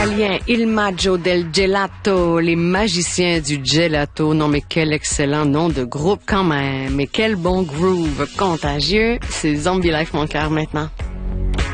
italien Il Maggio del Gelato, les magiciens du gelato. Non mais quel excellent nom de groupe quand même. Mais quel bon groove contagieux. C'est Zombie Life mon cœur maintenant.